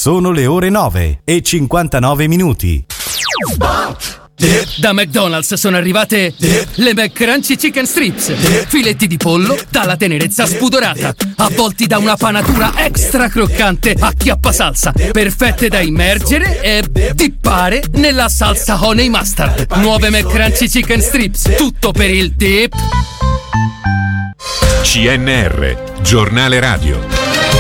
Sono le ore 9:59. Da McDonald's sono arrivate le McCrunchy Chicken Strips, filetti di pollo dalla tenerezza spudorata, avvolti da una panatura extra croccante a chiappasalsa, perfette da immergere e dippare nella salsa honey mustard. Nuove McCrunchy Chicken Strips, tutto per il dip. CNR, giornale radio.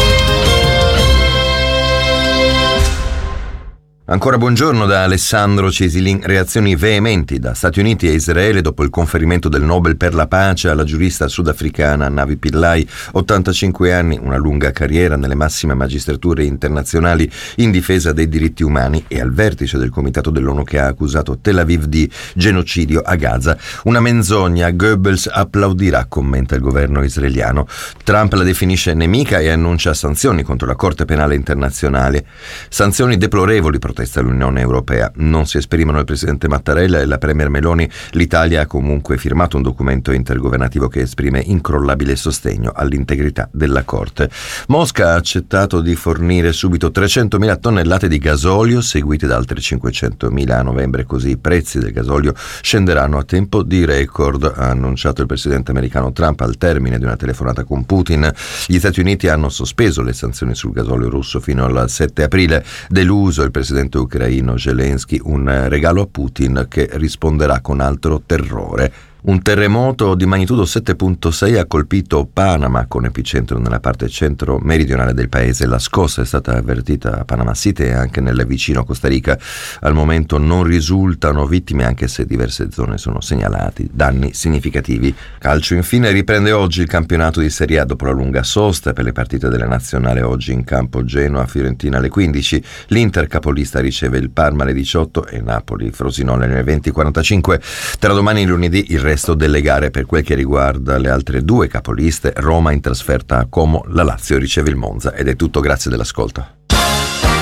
Ancora buongiorno da Alessandro Cesilin. Reazioni veementi da Stati Uniti e Israele dopo il conferimento del Nobel per la pace alla giurista sudafricana Navi Pillay, 85 anni, una lunga carriera nelle massime magistrature internazionali in difesa dei diritti umani e al vertice del comitato dell'ONU che ha accusato Tel Aviv di genocidio a Gaza. Una menzogna, Goebbels applaudirà, commenta il governo israeliano. Trump la definisce nemica e annuncia sanzioni contro la Corte Penale Internazionale. Sanzioni deplorevoli, protesta l'Unione Europea. Non si esprimono il presidente Mattarella e la premier Meloni. L'Italia ha comunque firmato un documento intergovernativo che esprime incrollabile sostegno all'integrità della Corte. Mosca ha accettato di fornire subito 300.000 tonnellate di gasolio, seguite da altre 500.000 a novembre, così i prezzi del gasolio scenderanno a tempo di record, ha annunciato il presidente americano Trump al termine di una telefonata con Putin. Gli Stati Uniti hanno sospeso le sanzioni sul gasolio russo fino al 7 aprile. Deluso il presidente ucraino Zelensky, un regalo a Putin che risponderà con altro terrore. Un terremoto di magnitudo 7.6 ha colpito Panama, con epicentro nella parte centro-meridionale del paese. La scossa è stata avvertita a Panama City e anche nel vicino Costa Rica. Al momento non risultano vittime, anche se diverse zone sono segnalati danni significativi. Calcio infine, riprende oggi il campionato di Serie A dopo la lunga sosta per le partite della nazionale. Oggi in campo Genoa-Fiorentina alle 15, l'Inter capolista riceve il Parma alle 18 e Napoli-Frosinone alle 20:45. Tra domani e lunedì il resto delle gare. Per quel che riguarda le altre due capoliste, Roma in trasferta a Como, la Lazio riceve il Monza. Ed è tutto, grazie dell'ascolto.